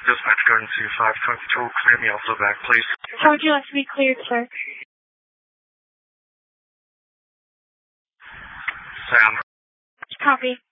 Dispatch Garden C5, control, clear me also back, please. How would you like to be cleared, sir? Sam. Copy.